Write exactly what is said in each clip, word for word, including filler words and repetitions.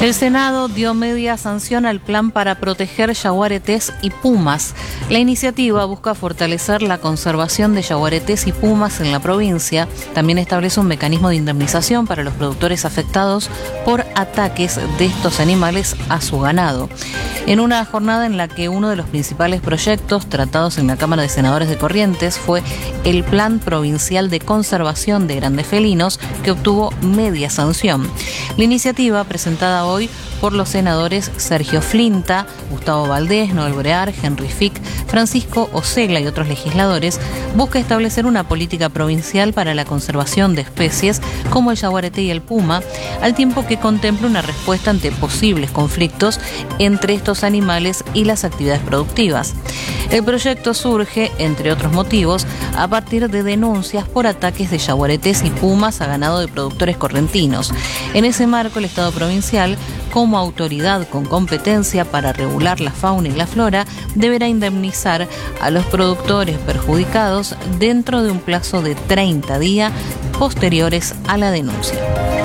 El Senado dio media sanción al plan para proteger yaguaretés y pumas. La iniciativa busca fortalecer la conservación de yaguaretés y pumas en la provincia. También establece un mecanismo de indemnización para los productores afectados por ataques de estos animales a su ganado. En una jornada en la que uno de los principales proyectos tratados en la Cámara de Senadores de Corrientes fue el Plan Provincial de Conservación de Grandes Felinos, que obtuvo media sanción. La iniciativa, presentada hoy por los senadores Sergio Flinta, Gustavo Valdés, Noel Brear, Henry Fick, Francisco Osela y otros legisladores, busca establecer una política provincial para la conservación de especies como el yaguareté y el puma, al tiempo que contempla una respuesta ante posibles conflictos entre estos animales y las actividades productivas. El proyecto surge, entre otros motivos, a partir de denuncias por ataques de yaguaretés y pumas a ganado de productores correntinos. En ese marco, el Estado provincial, como autoridad con competencia para regular la fauna y la flora, deberá indemnizar a los productores perjudicados dentro de un plazo de treinta días posteriores a la denuncia.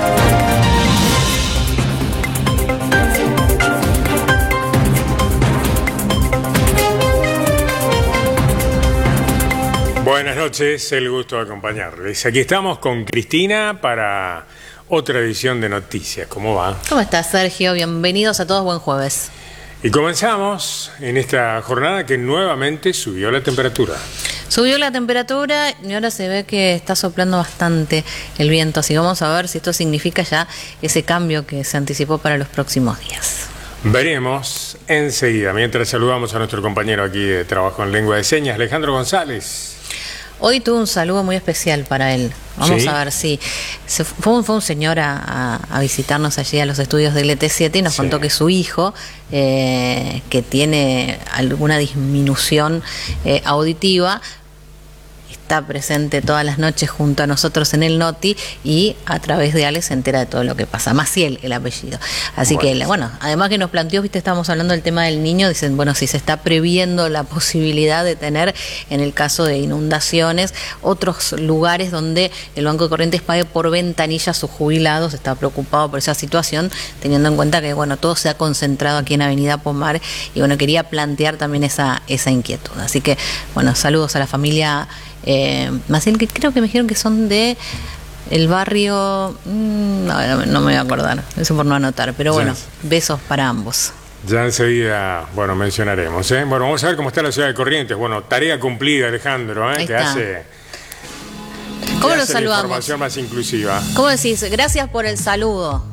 Buenas noches, el gusto de acompañarles. Aquí estamos con Cristina para otra edición de Noticias. ¿Cómo va? ¿Cómo estás, Sergio? Bienvenidos a todos, buen jueves. Y comenzamos en esta jornada que nuevamente subió la temperatura. Subió la temperatura y ahora se ve que está soplando bastante el viento, así que vamos a ver si esto significa ya ese cambio que se anticipó para los próximos días. Veremos enseguida, mientras saludamos a nuestro compañero aquí de trabajo en lengua de señas, Alejandro González. Hoy tuve un saludo muy especial para él. Vamos ¿Sí? a ver si... Se fue, un, fue un señor a, a, a visitarnos allí a los estudios del E T siete y nos sí. contó que su hijo, eh, que tiene alguna disminución eh, auditiva, está presente todas las noches junto a nosotros en el Noti y a través de Ale se entera de todo lo que pasa. Maciel, el apellido. Así bueno. que, bueno, además que nos planteó, viste, estábamos hablando del tema del niño, dicen, bueno, si se está previendo la posibilidad de tener, en el caso de inundaciones, otros lugares donde el Banco de Corrientes pague por ventanilla a sus jubilados, está preocupado por esa situación, teniendo en cuenta que, bueno, todo se ha concentrado aquí en Avenida Pomar y, bueno, quería plantear también esa, esa inquietud. Así que, bueno, saludos a la familia Eh, Maciel, que creo que me dijeron que son de el barrio, mmm, no, no me voy a acordar, eso por no anotar, pero bueno, ya. Besos para ambos. Ya enseguida, bueno, mencionaremos, ¿eh? Bueno, vamos a ver cómo está la ciudad de Corrientes. Bueno, tarea cumplida, Alejandro, ¿eh? Que hace, ¿Cómo que lo hace saludamos? La información más inclusiva. ¿Cómo decís? Gracias por el saludo.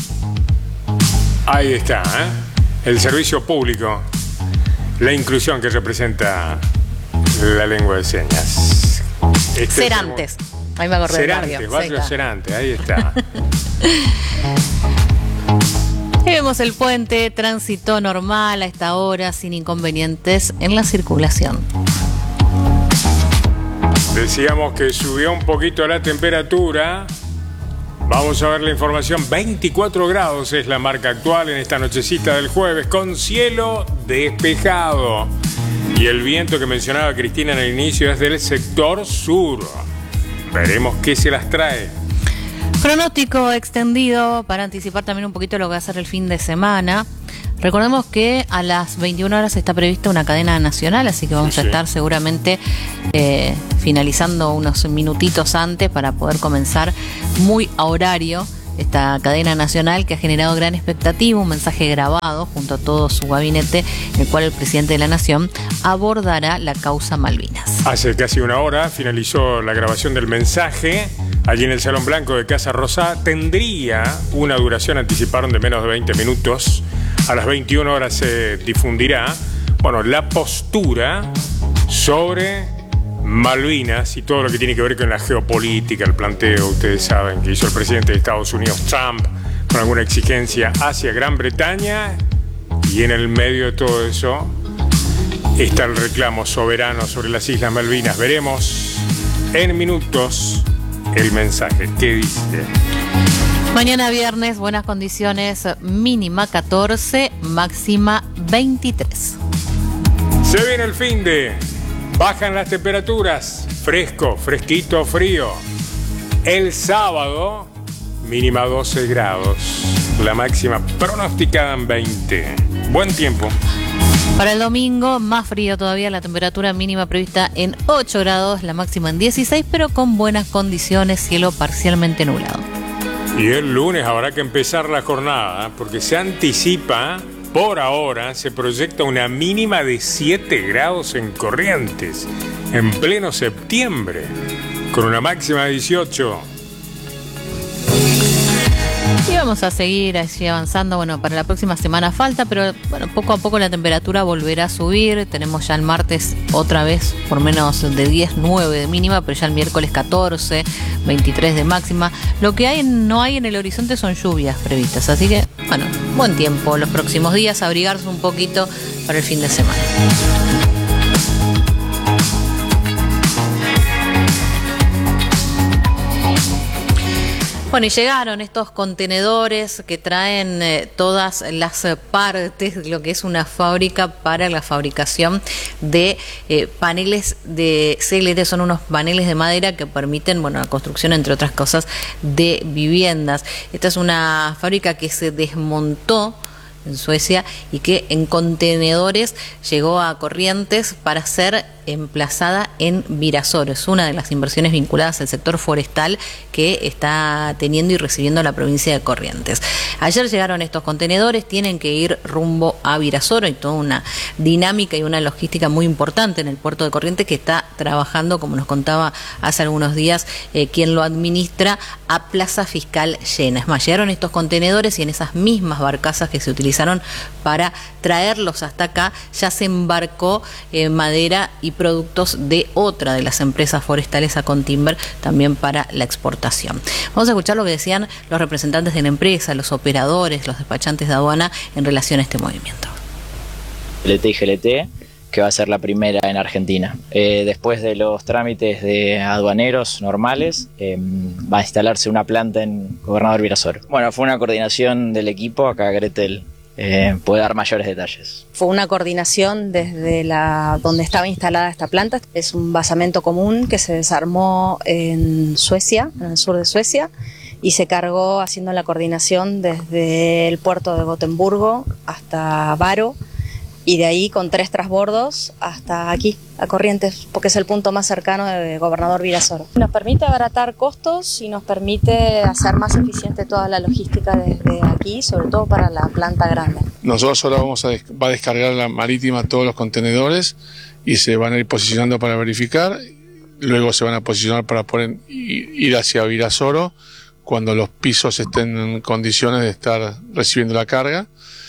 Ahí está, ¿eh? El servicio público, la inclusión que representa la lengua de señas. Este Cerantes. Ahí me acordé del barrio. Cerantes, barrio Cerantes, ahí está. Y vemos el puente, tránsito normal a esta hora, sin inconvenientes en la circulación. Decíamos que subió un poquito la temperatura. Vamos a ver la información. veinticuatro grados es la marca actual en esta nochecita del jueves, con cielo despejado. Y el viento que mencionaba Cristina en el inicio es del sector sur. Veremos qué se las trae. Pronóstico extendido para anticipar también un poquito lo que va a ser el fin de semana. Recordemos que a las veintiuna horas está prevista una cadena nacional, así que vamos sí, a estar sí. seguramente eh, finalizando unos minutitos antes para poder comenzar muy a horario esta cadena nacional que ha generado gran expectativa, un mensaje grabado junto a todo su gabinete, en el cual el presidente de la Nación abordará la causa Malvinas. Hace casi una hora finalizó la grabación del mensaje allí en el Salón Blanco de Casa Rosada. Tendría una duración, anticiparon, de menos de veinte minutos. A las veintiuna horas se difundirá, bueno, la postura sobre Malvinas y todo lo que tiene que ver con la geopolítica, el planteo, ustedes saben, que hizo el presidente de Estados Unidos, Trump, con alguna exigencia hacia Gran Bretaña, y en el medio de todo eso está el reclamo soberano sobre las Islas Malvinas. Veremos en minutos el mensaje. ¿Qué dice? Mañana viernes, buenas condiciones, mínima catorce, máxima veintitrés. Se viene el fin de... Bajan las temperaturas, fresco, fresquito, frío. El sábado mínima doce grados, la máxima pronosticada en veinte. Buen tiempo. Para el domingo, más frío todavía, la temperatura mínima prevista en ocho grados, la máxima en dieciséis, pero con buenas condiciones, cielo parcialmente nublado. Y el lunes habrá que empezar la jornada, porque se anticipa, por ahora, se proyecta una mínima de siete grados en Corrientes, en pleno septiembre, con una máxima de dieciocho. Y vamos a seguir así avanzando. Bueno, para la próxima semana falta, pero bueno, poco a poco la temperatura volverá a subir. Tenemos ya el martes otra vez por menos de diez, nueve de mínima, pero ya el miércoles catorce, veintitrés de máxima. Lo que hay no hay en el horizonte son lluvias previstas, así que bueno, buen tiempo los próximos días, abrigarse un poquito para el fin de semana. Bueno, y llegaron estos contenedores que traen eh, todas las partes de lo que es una fábrica para la fabricación de eh, paneles de C L T. Son unos paneles de madera que permiten, bueno, la construcción, entre otras cosas, de viviendas. Esta es una fábrica que se desmontó en Suecia y que en contenedores llegó a Corrientes para ser emplazada en Virasoro. Es una de las inversiones vinculadas al sector forestal que está teniendo y recibiendo la provincia de Corrientes. Ayer llegaron estos contenedores, tienen que ir rumbo a Virasoro, y toda una dinámica y una logística muy importante en el puerto de Corrientes que está trabajando, como nos contaba hace algunos días eh, quien lo administra, a plaza fiscal llena. Es más, llegaron estos contenedores y en esas mismas barcazas que se utilizaron para traerlos hasta acá ya se embarcó eh, madera y productos de otra de las empresas forestales, Acontimber, también para la exportación. Vamos a escuchar lo que decían los representantes de la empresa, los operadores, los despachantes de aduana en relación a este movimiento. G L T y G L T, que va a ser la primera en Argentina. Eh, después de los trámites de aduaneros normales, eh, va a instalarse una planta en Gobernador Virasoro. Bueno, fue una coordinación del equipo, acá Gretel Eh, puede dar mayores detalles. Fue una coordinación desde la donde estaba instalada esta planta. Es un basamento común que se desarmó en Suecia, en el sur de Suecia, y se cargó haciendo la coordinación desde el puerto de Gotemburgo hasta Varo, y de ahí con tres transbordos hasta aquí, a Corrientes, porque es el punto más cercano de Gobernador Virasoro. Nos permite abaratar costos y nos permite hacer más eficiente toda la logística desde aquí, sobre todo para la planta grande. Nosotros ahora vamos a, des- va a descargar la marítima todos los contenedores y se van a ir posicionando para verificar, luego se van a posicionar para poder ir hacia Virasoro cuando los pisos estén en condiciones de estar recibiendo la carga,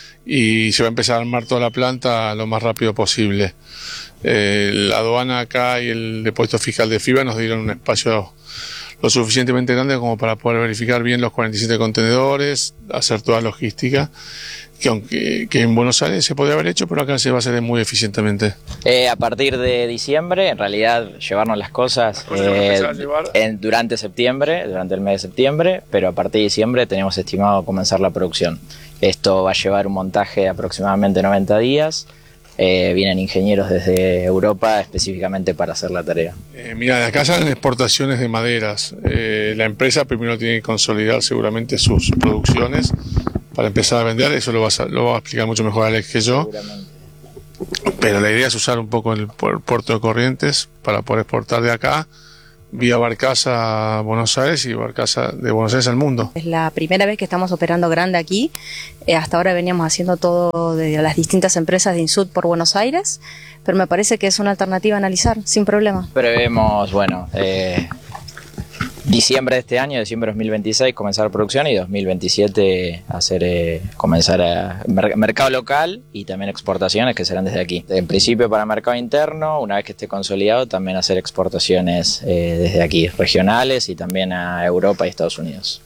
y se va a empezar a armar toda la planta lo más rápido posible. Eh, la aduana acá y el depósito fiscal de FIBA nos dieron un espacio lo suficientemente grande como para poder verificar bien los cuarenta y siete contenedores, hacer toda la logística, que aunque que en Buenos Aires se podría haber hecho, pero acá se va a hacer muy eficientemente. Eh, a partir de diciembre, en realidad, llevarnos las cosas eh, en, durante septiembre, durante el mes de septiembre, pero a partir de diciembre tenemos estimado comenzar la producción. Esto va a llevar un montaje de aproximadamente noventa días. Eh, vienen ingenieros desde Europa específicamente para hacer la tarea. Eh, mira, de acá salen exportaciones de maderas. Eh, la empresa primero tiene que consolidar seguramente sus producciones para empezar a vender. Eso lo va a, lo va a explicar mucho mejor Alex que yo. Pero la idea es usar un poco el puerto de Corrientes para poder exportar de acá, vía barcaza a Buenos Aires y barcaza de Buenos Aires al mundo. Es la primera vez que estamos operando grande aquí. Eh, hasta ahora veníamos haciendo todo de las distintas empresas de Insud por Buenos Aires, pero me parece que es una alternativa a analizar sin problema. Prevemos, bueno, eh, diciembre de este año, diciembre de dos mil veintiséis, comenzar producción, y dos mil veintisiete hacer eh, comenzar a mer- mercado local y también exportaciones que serán desde aquí. En principio para mercado interno, una vez que esté consolidado, también hacer exportaciones eh, desde aquí, regionales, y también a Europa y Estados Unidos.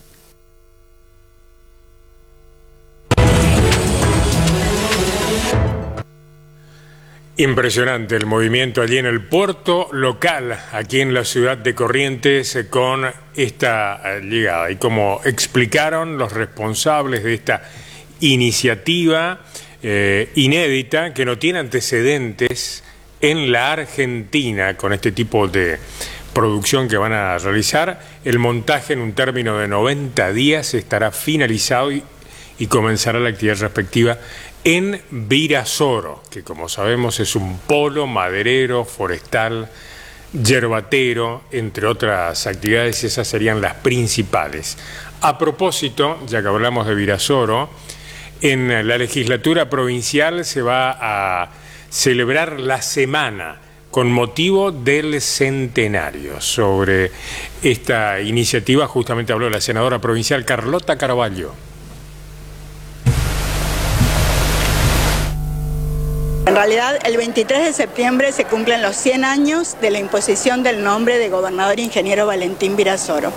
Impresionante el movimiento allí en el puerto local, aquí en la ciudad de Corrientes, con esta llegada. Y como explicaron los responsables de esta iniciativa eh, inédita, que no tiene antecedentes en la Argentina con este tipo de producción que van a realizar. El montaje en un término de noventa días estará finalizado y, y comenzará la actividad respectiva en Virasoro, que como sabemos es un polo maderero, forestal, yerbatero, entre otras actividades, y esas serían las principales. A propósito, ya que hablamos de Virasoro, en la legislatura provincial se va a celebrar la semana con motivo del centenario. Sobre esta iniciativa justamente habló la senadora provincial Carlota Carvalho. En realidad, el veintitrés de septiembre se cumplen los cien años de la imposición del nombre de gobernador ingeniero Valentín Virasoro.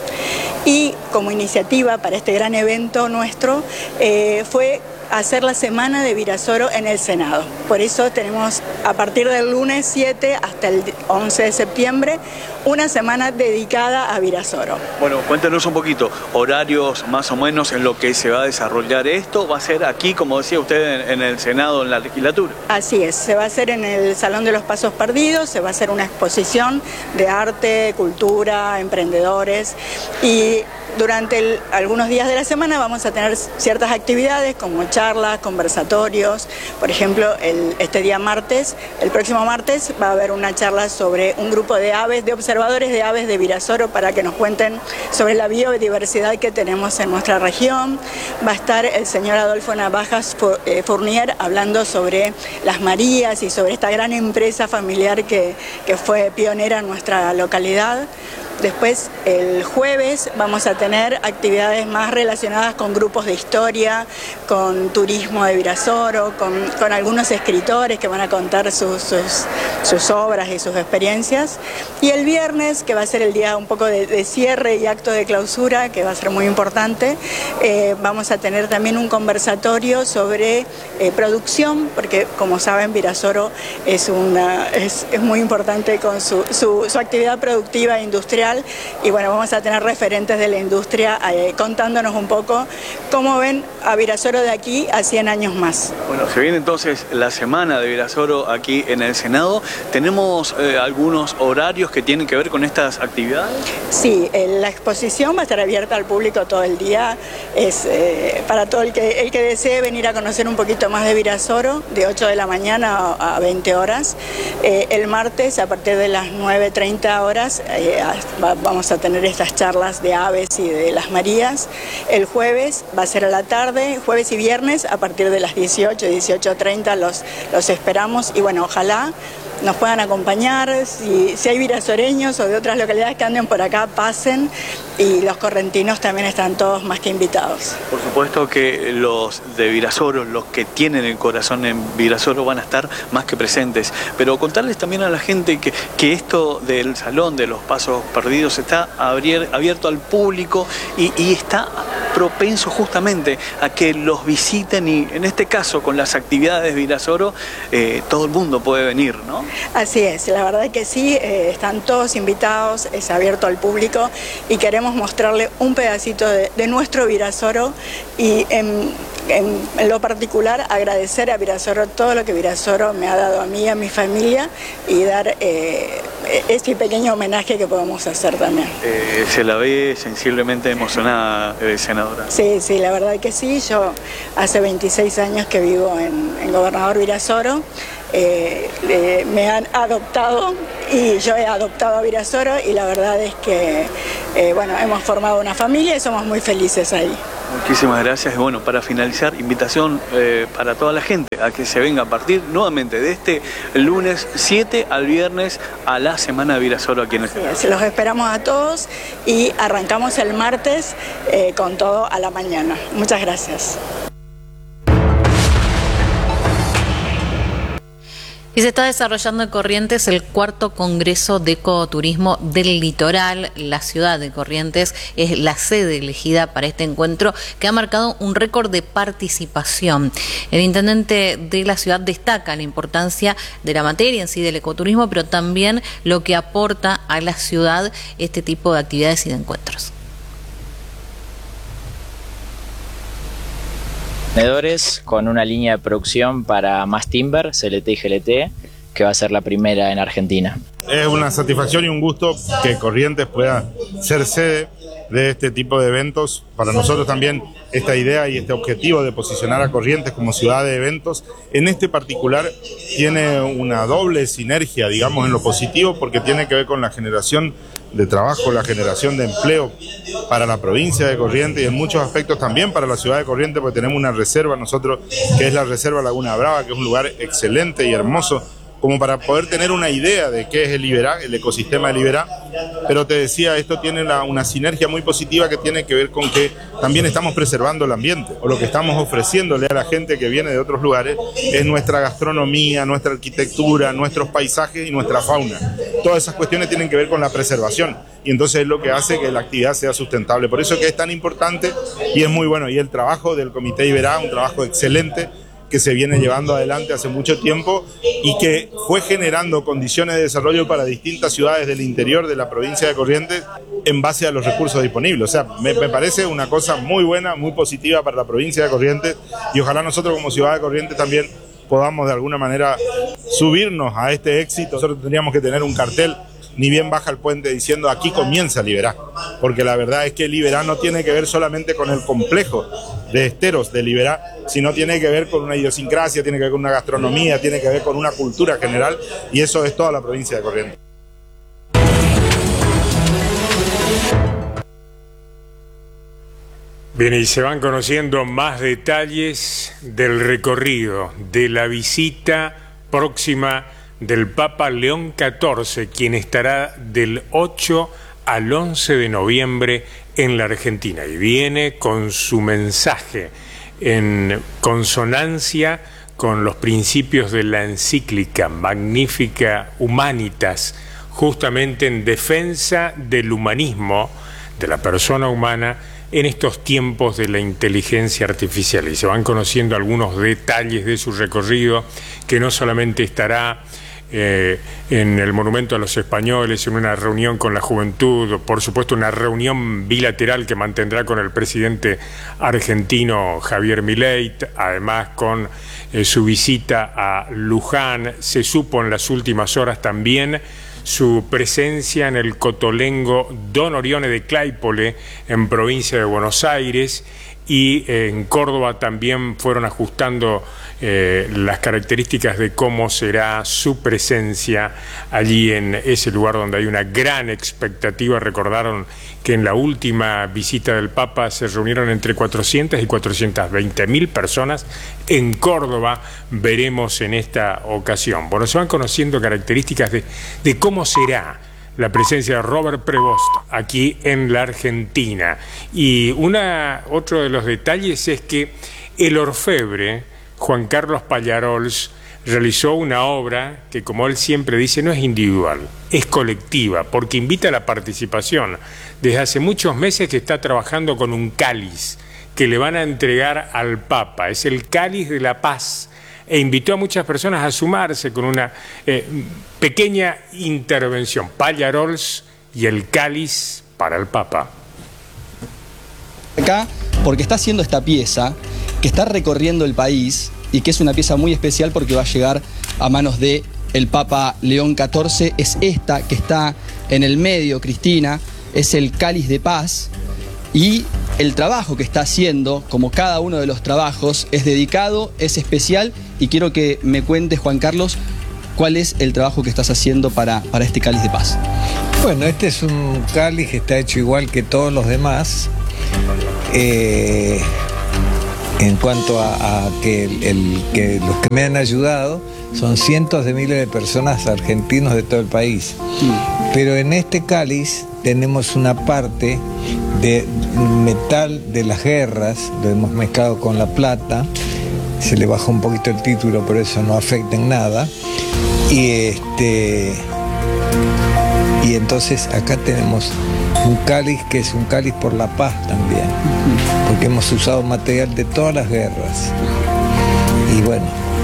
Y como iniciativa para este gran evento nuestro, eh, fue hacer la semana de Virasoro en el Senado. Por eso tenemos a partir del lunes siete hasta el once de septiembre una semana dedicada a Virasoro. Bueno, cuéntenos un poquito, horarios más o menos en lo que se va a desarrollar esto. ¿Va a ser aquí, como decía usted, en, en el Senado, en la legislatura? Así es, se va a hacer en el Salón de los Pasos Perdidos, se va a hacer una exposición de arte, cultura, emprendedores, y durante el, algunos días de la semana vamos a tener ciertas actividades como charlas, conversatorios. Por ejemplo, el, este día martes, el próximo martes, va a haber una charla sobre un grupo de aves, de observadores de aves de Virasoro, para que nos cuenten sobre la biodiversidad que tenemos en nuestra región. Va a estar el señor Adolfo Navajas Fournier hablando sobre las Marías y sobre esta gran empresa familiar que, que fue pionera en nuestra localidad. Después, el jueves, vamos a tener actividades más relacionadas con grupos de historia, con turismo de Virasoro, con, con algunos escritores que van a contar sus, sus, sus obras y sus experiencias. Y el viernes, que va a ser el día un poco de, de cierre y acto de clausura, que va a ser muy importante, eh, vamos a tener también un conversatorio sobre eh, producción, porque como saben, Virasoro es, una, es, es muy importante con su, su, su actividad productiva e industrial. Y bueno, vamos a tener referentes de la industria eh, contándonos un poco cómo ven a Virasoro de aquí a cien años más. Bueno, se viene entonces la semana de Virasoro aquí en el Senado. ¿Tenemos eh, algunos horarios que tienen que ver con estas actividades? Sí, eh, la exposición va a estar abierta al público todo el día. Es eh, para todo el que, el que desee venir a conocer un poquito más de Virasoro, de ocho de la mañana a veinte horas. Eh, el martes, a partir de las nueve treinta horas, eh, vamos a tener estas charlas de aves y de las Marías. El jueves va a ser a la tarde, jueves y viernes, a partir de las dieciocho, dieciocho treinta los, los esperamos. Y bueno, ojalá nos puedan acompañar, si, si hay virasoreños o de otras localidades que anden por acá, pasen, y los correntinos también están todos más que invitados. Por supuesto que los de Virasoro, los que tienen el corazón en Virasoro, van a estar más que presentes, pero contarles también a la gente que, que esto del Salón de los Pasos Perdidos está abrier, abierto al público y, y está propenso justamente a que los visiten, y en este caso con las actividades de Virasoro eh, todo el mundo puede venir, ¿no? Así es, la verdad es que sí, eh, están todos invitados, es abierto al público y queremos mostrarle un pedacito de, de nuestro Virasoro, y en, en, en lo particular agradecer a Virasoro todo lo que Virasoro me ha dado a mí y a mi familia, y dar eh, este pequeño homenaje que podemos hacer también. Eh, se la ve sensiblemente emocionada, eh, senadora. Sí, sí, la verdad que sí. Yo hace veintiséis años que vivo en, en Gobernador Virasoro. Eh, eh, me han adoptado y yo he adoptado a Virasoro, y la verdad es que eh, bueno, hemos formado una familia y somos muy felices ahí. Muchísimas gracias. Y bueno, para finalizar, invitación eh, para toda la gente a que se venga a partir nuevamente de este lunes siete al viernes a la semana de Virasoro aquí en el Senado. Sí, los esperamos a todos y arrancamos el martes eh, con todo a la mañana. Muchas gracias. Y se está desarrollando en Corrientes el cuarto Congreso de Ecoturismo del Litoral. La ciudad de Corrientes es la sede elegida para este encuentro, que ha marcado un récord de participación. El intendente de la ciudad destaca la importancia de la materia en sí del ecoturismo, pero también lo que aporta a la ciudad este tipo de actividades y de encuentros. Con una línea de producción para Mass Timber, C L T y G L T, que va a ser la primera en Argentina. Es una satisfacción y un gusto que Corrientes pueda ser sede de este tipo de eventos. Para nosotros también esta idea y este objetivo de posicionar a Corrientes como ciudad de eventos, en este particular tiene una doble sinergia, digamos, en lo positivo, porque tiene que ver con la generación de trabajo, la generación de empleo para la provincia de Corrientes y en muchos aspectos también para la ciudad de Corrientes, porque tenemos una reserva nosotros que es la Reserva Laguna Brava, que es un lugar excelente y hermoso, como para poder tener una idea de qué es el Liberá, el ecosistema de Liberá. Pero te decía, esto tiene la, una sinergia muy positiva que tiene que ver con que también estamos preservando el ambiente, o lo que estamos ofreciéndole a la gente que viene de otros lugares es nuestra gastronomía, nuestra arquitectura, nuestros paisajes y nuestra fauna. Todas esas cuestiones tienen que ver con la preservación, y entonces es lo que hace que la actividad sea sustentable. Por eso que es tan importante y es muy bueno. Y el trabajo del Comité Iberá, un trabajo excelente, que se viene llevando adelante hace mucho tiempo y que fue generando condiciones de desarrollo para distintas ciudades del interior de la provincia de Corrientes en base a los recursos disponibles. O sea, me, me parece una cosa muy buena, muy positiva para la provincia de Corrientes, y ojalá nosotros como ciudad de Corrientes también podamos de alguna manera subirnos a este éxito. Nosotros tendríamos que tener un cartel ni bien baja el puente diciendo aquí comienza Liberá, porque la verdad es que Liberá no tiene que ver solamente con el complejo de esteros de Liberá, sino tiene que ver con una idiosincrasia, tiene que ver con una gastronomía, tiene que ver con una cultura general, y eso es toda la provincia de Corrientes. Bien, y se van conociendo más detalles del recorrido, de la visita próxima del Papa León catorce, quien estará del ocho al once de noviembre en la Argentina, y viene con su mensaje en consonancia con los principios de la encíclica Magnificat Humanitas, justamente en defensa del humanismo, de la persona humana, en estos tiempos de la inteligencia artificial. Y se van conociendo algunos detalles de su recorrido, que no solamente estará Eh, en el Monumento a los Españoles, en una reunión con la juventud, por supuesto una reunión bilateral que mantendrá con el presidente argentino Javier Milei, además con eh, su visita a Luján. Se supo en las últimas horas también su presencia en el Cotolengo Don Orione de Claypole, en provincia de Buenos Aires, y eh, en Córdoba también fueron ajustando eh, las características de cómo será su presencia allí en ese lugar donde hay una gran expectativa. Recordaron que en la última visita del Papa se reunieron entre cuatrocientas y cuatrocientas veinte mil personas. En Córdoba veremos en esta ocasión. Bueno, se van conociendo características de, de cómo será la presencia de Robert Prevost aquí en la Argentina. Y una, otro de los detalles es que el orfebre Juan Carlos Pallarols realizó una obra que, como él siempre dice, no es individual, es colectiva, porque invita a la participación. Desde hace muchos meses que está trabajando con un cáliz que le van a entregar al Papa, es el cáliz de la paz, e invitó a muchas personas a sumarse con una eh, pequeña intervención. Pallarols y el cáliz para el Papa. Acá, porque está haciendo esta pieza, que está recorriendo el país, y que es una pieza muy especial porque va a llegar a manos de el Papa León catorce, es esta que está en el medio, Cristina, es el cáliz de paz, y el trabajo que está haciendo, como cada uno de los trabajos, es dedicado, es especial, y quiero que me cuentes, Juan Carlos, cuál es el trabajo que estás haciendo para, para este cáliz de paz. Bueno, este es un cáliz que está hecho igual que todos los demás, eh, en cuanto a, a que, el, el, que los que me han ayudado son cientos de miles de personas argentinos de todo el país. Pero en este cáliz tenemos una parte de metal de las guerras, lo hemos mezclado con la plata, se le bajó un poquito el título, pero eso no afecta en nada. Y este y entonces acá tenemos un cáliz que es un cáliz por la paz también, porque hemos usado material de todas las guerras. Y bueno,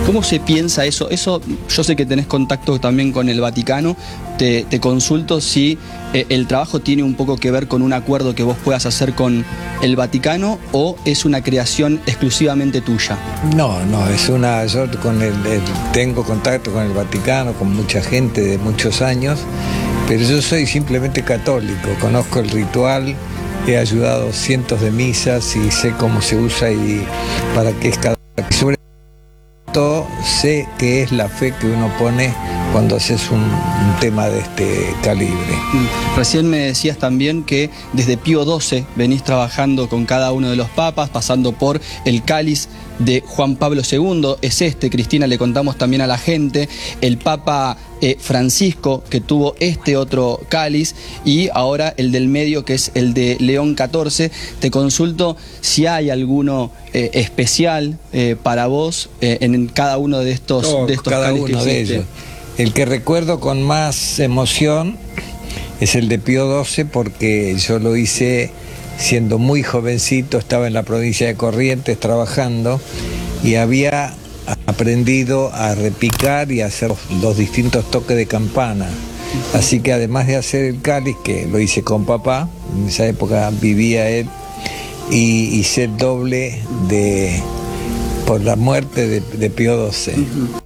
¿Cómo se piensa eso? Eso, yo sé que tenés contacto también con el Vaticano, te, te consulto si eh, el trabajo tiene un poco que ver con un acuerdo que vos puedas hacer con el Vaticano o es una creación exclusivamente tuya. No, no, es una, yo con el, el, tengo contacto con el Vaticano, con mucha gente de muchos años, pero yo soy simplemente católico, conozco el ritual, he ayudado cientos de misas y sé cómo se usa y para qué es cada... Sobre todo sé qué es la fe que uno pone cuando haces un, un tema de este calibre. Recién me decías también que desde Pío doce venís trabajando con cada uno de los papas, pasando por el cáliz de Juan Pablo segundo, es este, Cristina, le contamos también a la gente, el Papa eh, Francisco, que tuvo este otro cáliz, y ahora el del medio, que es el de León catorce. Te consulto si hay alguno eh, especial eh, para vos eh, en cada uno de estos, Todo, de estos cada cáliz uno que de ellos. El que recuerdo con más emoción es el de Pío doce, porque yo lo hice siendo muy jovencito, estaba en la provincia de Corrientes trabajando y había aprendido a repicar y a hacer los distintos toques de campana. Así que además de hacer el cáliz, que lo hice con papá, en esa época vivía él, y hice el doble de por la muerte de, de Pío doce. Uh-huh.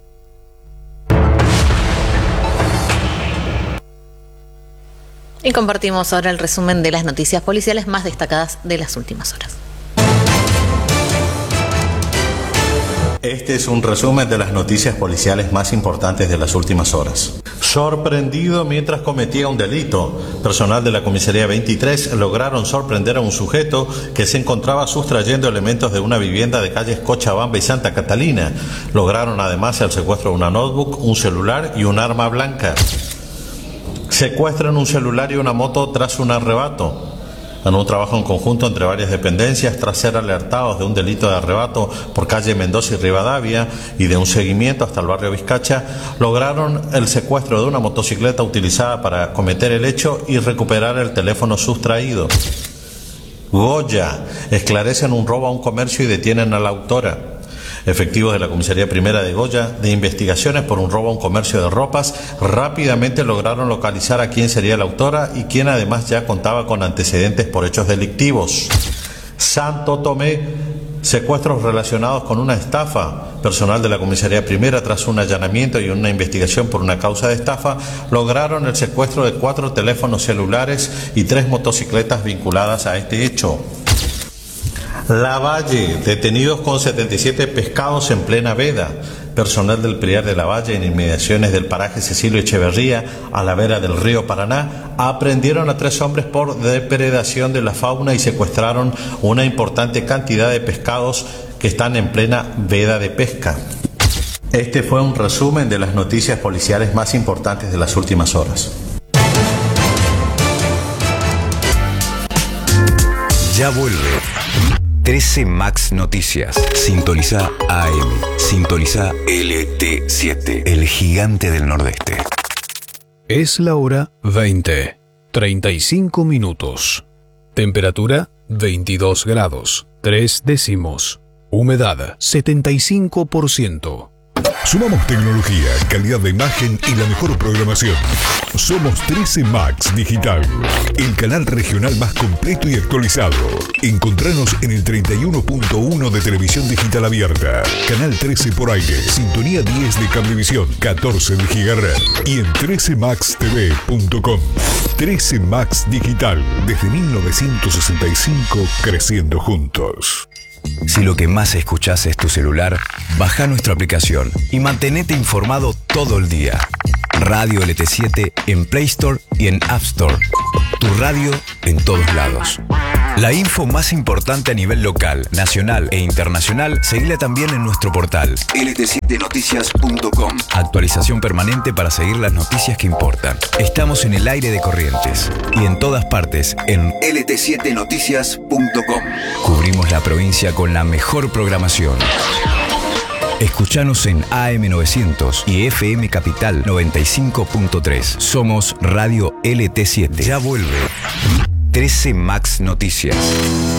Y compartimos ahora el resumen de las noticias policiales más destacadas de las últimas horas. Este es un resumen de las noticias policiales más importantes de las últimas horas. Sorprendido mientras cometía un delito. Personal de la comisaría veintitrés lograron sorprender a un sujeto que se encontraba sustrayendo elementos de una vivienda de calles Cochabamba y Santa Catalina. Lograron además el secuestro de una notebook, un celular y un arma blanca. Secuestran un celular y una moto tras un arrebato. En un trabajo en conjunto entre varias dependencias, tras ser alertados de un delito de arrebato por calle Mendoza y Rivadavia y de un seguimiento hasta el barrio Vizcacha, lograron el secuestro de una motocicleta utilizada para cometer el hecho y recuperar el teléfono sustraído. Goya. Esclarecen un robo a un comercio y detienen a la autora. Efectivos de la Comisaría Primera de Goya, de investigaciones por un robo a un comercio de ropas, rápidamente lograron localizar a quién sería la autora y quien además ya contaba con antecedentes por hechos delictivos. Santo Tomé, secuestros relacionados con una estafa. Personal de la Comisaría Primera, tras un allanamiento y una investigación por una causa de estafa, lograron el secuestro de cuatro teléfonos celulares y tres motocicletas vinculadas a este hecho. Lavalle, detenidos con setenta y siete pescados en plena veda. Personal del Priar de Lavalle, en inmediaciones del paraje Cecilio Echeverría, a la vera del río Paraná, aprendieron a tres hombres por depredación de la fauna y secuestraron una importante cantidad de pescados que están en plena veda de pesca. Este fue un resumen de las noticias policiales más importantes de las últimas horas. Ya vuelve trece Max Noticias. Sintoniza A M. Sintoniza L T siete. El gigante del Nordeste. Es la hora veinte. treinta y cinco minutos. Temperatura veintidós grados. tres décimos. Humedad setenta y cinco por ciento. Sumamos tecnología, calidad de imagen y la mejor programación. Somos trece Max Digital, el canal regional más completo y actualizado. Encontranos en el treinta y uno punto uno de Televisión Digital Abierta, Canal trece por aire, Sintonía diez de Cablevisión, catorce de Gigaret y en trece max t v punto com. trece Max Digital, desde mil novecientos sesenta y cinco, creciendo juntos. Si lo que más escuchás es tu celular, baja nuestra aplicación y mantenete informado todo el día. Radio L T siete en Play Store y en App Store. Tu radio en todos lados. La info más importante a nivel local, nacional e internacional, seguila también en nuestro portal L T siete noticias punto com. Actualización permanente para seguir las noticias que importan. Estamos en el aire de Corrientes y en todas partes en L T siete noticias punto com. Cubrimos la provincia con la mejor programación. Escuchanos en A M novecientos y F M Capital noventa y cinco punto tres. Somos Radio L T siete. Ya vuelve trece Max Noticias.